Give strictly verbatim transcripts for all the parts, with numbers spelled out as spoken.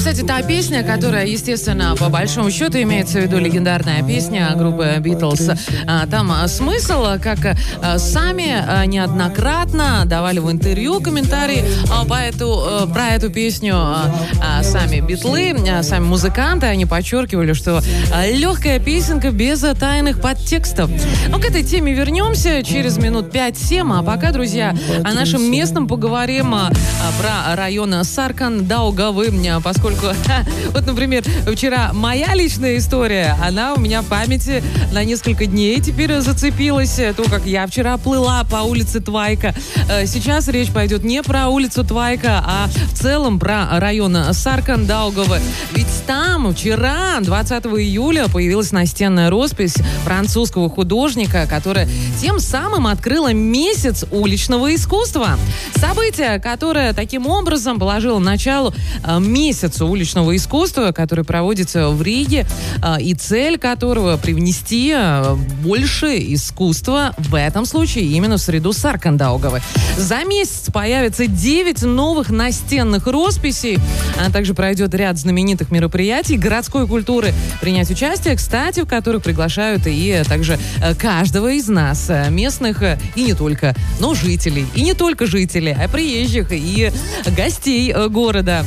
кстати, та песня, которая, естественно, по большому счету имеется в виду легендарная песня группы Beatles. Там смысл, как сами неоднократно давали в интервью комментарии по эту, про эту песню сами битлы, сами музыканты, они подчеркивали, что легкая песенка без тайных подтекстов. Ну, к этой теме вернемся через минут пять-семь, а пока, друзья, о нашем местном поговорим, про район Саркан-Даугавы, поскольку, вот, например, вчера моя личная история, она у меня в памяти на несколько дней теперь зацепилась, то, как я вчера плыла по улице Твайка. Сейчас речь пойдет не про улицу Твайка, а в целом про район Саркан-Даугавы. Ведь там вчера, двадцатого июля, появилась настенная роспись французского художника, которая тем самым открыла месяц уличного искусства. Событие, которое таким образом положило начало э, месяцу уличного искусства, который проводится в Риге, э, и цель которого привнести э, больше искусства, в этом случае именно в среду Саркан-Даугавы. За месяц появится девять новых настенных росписей, а также пройдет ряд знаменитых мероприятий городской культуры, принять участие, кстати, в которых приглашают и также каждого из нас, местных и не только, но жителей, и не только жителей, а приезжих и гостей города.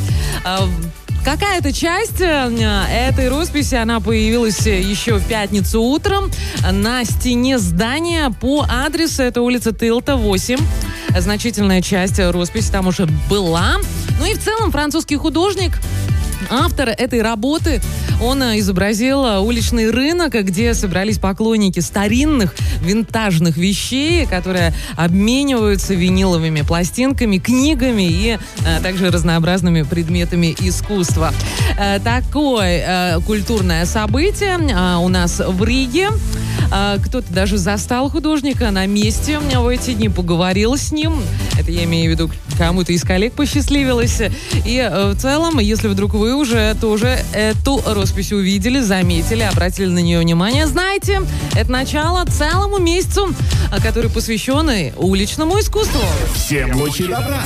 Какая-то часть этой росписи, она появилась еще в пятницу утром на стене здания по адресу, это улица Тылта, восемь. Значительная часть росписи там уже была. Ну и в целом французский художник, автор этой работы, он изобразил уличный рынок, где собрались поклонники старинных винтажных вещей, которые обмениваются виниловыми пластинками, книгами и а, также разнообразными предметами искусства. А, такое а, культурное событие а, у нас в Риге. А, кто-то даже застал художника на месте в эти дни, поговорил с ним. Это я имею в виду, кому-то из коллег посчастливилось. И а, в целом, если вдруг вы уже тоже эту роспись увидели, заметили, обратили на нее внимание, знаете, это начало целому месяцу, который посвящен уличному искусству. Всем лучи добра!